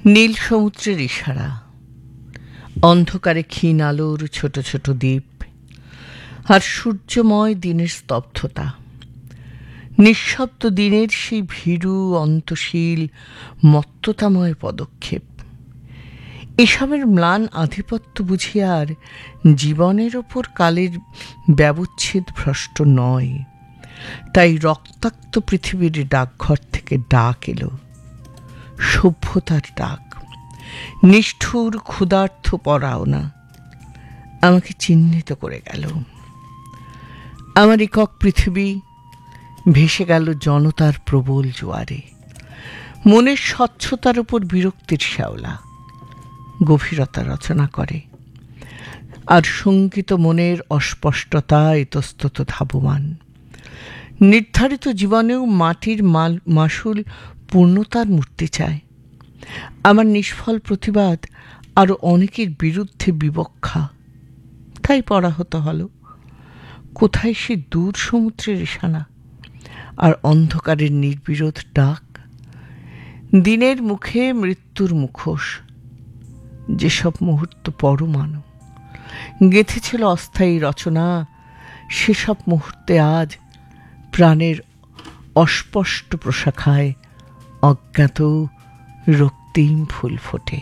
নীল সমুদ্রের ইশারা, অন্ধকারে ক্ষীণ আলোর ছোট ছোট দ্বীপ, আর সূর্যময় দিনের স্তব্ধতা, নিঃশব্দ দিনের সেই ভীরু অন্তশীল মত্ততাময় পদক্ষেপ, এসবের ম্লান আধিপত্য বুঝি আর জীবনের ওপর কালের ব্যবচ্ছেদ ভ্রষ্ট নয়। তাই রক্তাক্ত পৃথিবীর ডাকঘর থেকে ডাক এলো, সভ্যতার ডাক, নিষ্ঠুর ক্ষুধার্থ পরাওনা আমাকে চিহ্নিত করে গেল। আমার একক পৃথিবী ভেসে গেল জনতার প্রবল জোয়ারে, মনের স্বচ্ছতার উপর বিরক্তির শ্যাওলা গভীরতা রচনা করে, আর শঙ্কিত মনের অস্পষ্টতা ইতস্তত ধাবমান। নির্ধারিত জীবনেও মাটির মাসুল পূর্ণতার মূর্তি চায়। আমার নিষ্ফল প্রতিবাদ আরও অনেকের বিরুদ্ধে বিবক্ষা, তাই পড়া হতে হলো কোথায় সে দূর সমুদ্রের ইশানা আর অন্ধকারের নির্বিরোধ ডাক। দিনের মুখে মৃত্যুর মুখোশ, যেসব মুহূর্ত পরমাণু গেঁথেছিল অস্থায়ী রচনা, সেসব মুহূর্তে আজ প্রাণের অস্পষ্ট প্রশাখায় অজ্ঞাত রক্তিম ফুল ফোটে।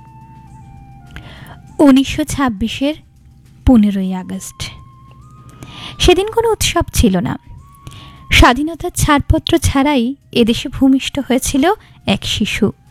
1926-এর 15ই আগস্ট। সেদিন কোনো উৎসব ছিল না। স্বাধীনতার ছাড়পত্র ছাড়াই এদেশে ভূমিষ্ঠ হয়েছিল এক শিশু।